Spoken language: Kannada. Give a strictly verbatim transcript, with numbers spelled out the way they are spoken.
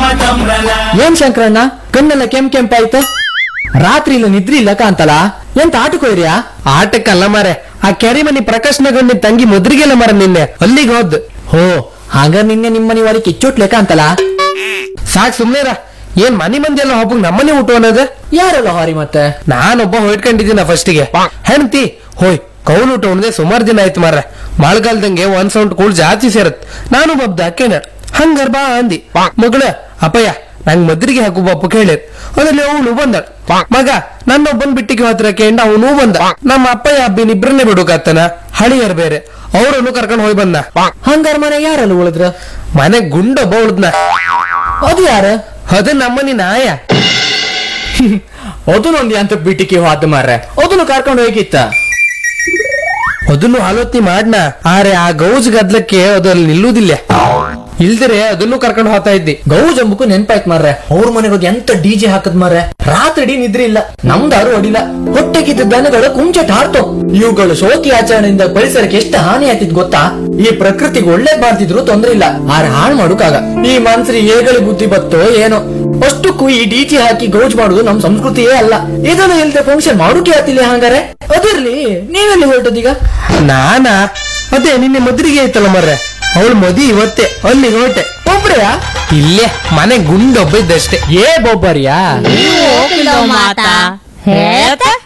ಏನ್ ಶಂಕರಣ್ಣ ಕಣ್ಣೆಲ್ಲ ಕೆಂಪ್ ಕೆಂಪಾಯ್ತು? ರಾತ್ರಿ ಇಲ್ಲ ನಿದ್ರಿ ಇಲ್ಲ ಕಾಂತಲ್ಲ, ಎಂತ ಆಟಕ್ಕೆ ಹೋಯ್ರಿಯಾ? ಆಟಕ್ಕಲ್ಲ ಮಾರೆ, ಆ ಕೆರಿಮನಿ ಪ್ರಕಾಶ್ ನಗರ್ ತಂಗಿ ಮುದ್ರಿಗೆಲ್ಲ ಮರ ನಿನ್ನೆ ಅಲ್ಲಿಗೆ ಹೋದ್. ಹೋ ಹಾಗ ನಿನ್ನೆ ನಿಮ್ಮನಿ ವಾರಿ ಕಿಚ್ಚೋಟ್ಲೆಕ್ಕ ಅಂತಲ್ಲ. ಸಾಕ್ ಸುಮ್ನೇರ, ಏನ್ ಮನಿ ಮಂದಿ ಎಲ್ಲ ಒಬ್ಬಗ್ ನಮ್ಮನೆ ಊಟ ಅನ್ನೋದು? ಯಾರೆಲ್ಲ ಹಾರಿ ಮತ್ತೆ? ನಾನೊಬ್ಬ ಹೊಯ್ಕೊಂಡಿದ್ದೀನ ಫಸ್ಟಿಗೆ. ಹೆಣ್ತಿ ಹೋಯ್ ಕೌಲ್ ಊಟ ಉಣ್ದೆ ಸುಮಾರು ದಿನ ಆಯ್ತು ಮಾರ್ರೆ. ಮಳೆಗಾಲದಂಗೆ ಒಂದ್ ಸೌಂಡ್ ಕೂಳ್ ಜಾಸ್ತಿ ಸೇರತ್. ನಾನು ಬಬ್ದ ಅಕ್ಕೇನ ಹಂಗಾರ್ ಬಾ ಅಂದಿ. ಮಗಳ ಅಪ್ಪಯ್ಯ ನಂಗ್ ಮದ್ರಿಗೆ ಹಾಕು ಬಪ್ಪ ಕೇಳಿರ್. ಅದ್ರಲ್ಲಿ ಅವನು ಬಂದ ಮಗ ನನ್ನೊಬ್ಬನ್ ಬಿಟ್ಟಿಗೆ ಹತ್ರ ಕೇಂಡ ಅವನು ಬಂದ. ನಮ್ಮ ಅಪ್ಪಯ್ಯ ಹಬ್ಬಿನ ಇಬ್ರನ್ನೇ ಬಿಡುಕಾತನ, ಹಳಿಯರ್ ಬೇರೆ, ಅವ್ರನ್ನು ಕರ್ಕೊಂಡ್ ಹೋಗಿ ಬಂದ. ಹಂಗಾರ ಮನೆ ಯಾರಲ್ಲ ಉಳಿದ್ರ? ಮನೆ ಗುಂಡೊಬ್ಬ ಉಳಿದ್ನ. ಅದು ಯಾರ? ಅದು ನಮ್ಮನಿ ನಾಯ. ಅದನ್ನೊಂದು ಅಂತ ಬಿಟ್ಟಿಗೆ ಹೋದ ಮಾರ್ರೆ, ಅದನ್ನು ಕರ್ಕೊಂಡು ಹೋಗಿತ್ತ. ಅದನ್ನು ಆಲೋಚನೆ ಮಾಡ್ನ, ಆರೆ ಆ ಗೌಜ್ ಗದ್ಲಕ್ಕೆ ಅದು ಅಲ್ಲಿ ನಿಲ್ಲುವುದಿಲ್ಲ. ಇಲ್ದರೆ ಅದನ್ನು ಕರ್ಕೊಂಡು ಹೋಗ್ತಾ ಇದ್ದಿ. ಗೌಜ್ ಅಂಬಕು ನೆನ್ಪಾಯ್ತು ಮಾರ್ರೆ, ಅವ್ರ ಮನೆಗೆ ಹೋಗಿ ಎಂತ ಡಿಜೆ ಹಾಕದ್ ಮಾರ್ರೆ. ರಾತ್ರಿ ನಿದ್ರೆ ಇಲ್ಲ, ನಮ್ದಾರು ಅಡಿಲ್ಲ, ಹೊಟ್ಟೆಗಿದ್ದ ದನಗಳು ಕುಂಚಟ ಹಾರ್ತು. ಇವುಗಳು ಶೋಕಿ ಆಚರಣೆಯಿಂದ ಪರಿಸರಕ್ಕೆ ಎಷ್ಟು ಹಾನಿ ಆಯ್ತಿದ್ ಗೊತ್ತಾ? ಈ ಪ್ರಕೃತಿಗೆ ಒಳ್ಳೇದ್ ಮಾಡ್ತಿದ್ರು ತೊಂದ್ರೆ ಇಲ್ಲ, ಆರ ಹಾಳು ಮಾಡುಕಾಗ ಈ ಮನ್ಸರಿ ಏಗಳಿ ಬುದ್ಧಿ ಬತ್ತೋ ಏನೋ. ಅಷ್ಟಕ್ಕೂ ಈ ಡಿಜೆ ಹಾಕಿ ಗೌಜ್ ಮಾಡುದು ನಮ್ ಸಂಸ್ಕೃತಿಯೇ ಅಲ್ಲ. ಇದನ್ನು ಇಲ್ದೆ ಫಂಕ್ಷನ್ ಮಾಡುಕೆ ಆತಿಲ್ಲ. ಹಂಗಾರೆ ಅದಿರ್ಲಿ, ನೀವೆಲ್ಲಿ ಹೊರಟದೀಗ? ನಾನಾ ಅದೇ ನಿನ್ನೆ ಮದ್ರಿಗೆ ಐತಲ್ಲ ಮರ್ರೆ, ಅವಳು ಮದಿ ಇವತ್ತೆ ಅಲ್ಲಿಗೆ ಹೊರಟೆ. ಒಬ್ರೆಯಾ? ಇಲ್ಲೇ ಮನೆ ಗುಂಡೊಬ್ಬ ಇದ್ದಷ್ಟೇ. ಏ ಬೊಬ್ಬರಿಯಾ? ನೀವು ಹೋಗಿಲ್ಲ ಮಾತಾ ಹೇಳ್ತಾ